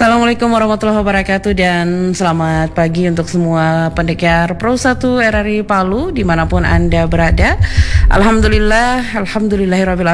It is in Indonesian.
Assalamualaikum warahmatullahi wabarakatuh dan selamat pagi untuk semua pendengar Pro 1 RRI Palu dimanapun Anda berada. Alhamdulillahirrabbil